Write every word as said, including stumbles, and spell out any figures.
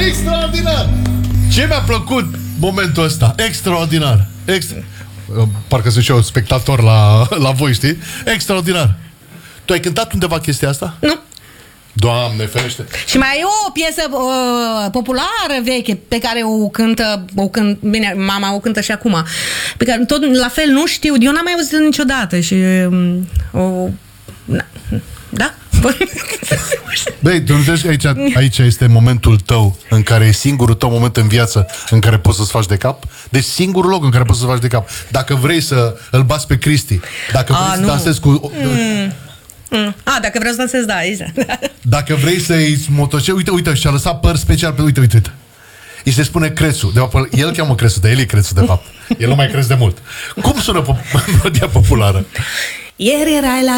Extraordinar! Ce mi-a plăcut momentul ăsta? Extraordinar! Extra... Parcă sunt și eu spectator la, la voi, știi? Extraordinar! Tu ai cântat undeva chestia asta? Nu. Doamne, ferește! Și mai e o piesă uh, populară veche pe care o cântă, o cânt, bine, mama o cântă și acum, pe care tot la fel nu știu, eu n-am mai auzit niciodată și um, o... Na, da? Băi, tu înțelegi că aici, aici este momentul tău în care e singurul tău moment în viață în care poți să-ți faci de cap. Deci singurul loc în care poți să-ți faci de cap. Dacă vrei să îl bați pe Cristi, dacă vrei A, să dansezi cu... Mm. Mm. A, dacă vreau să dansez, da, aici. Dacă vrei să-i motocel, uite, uite, și-a lăsat păr special pe... Uite, uite, uite. Îi se spune Crețu. De fapt, el cheamă Crețu, dar el e Crețu, de fapt. El nu mai cresc de mult. Cum sună po- melodia populară? Ieri erai la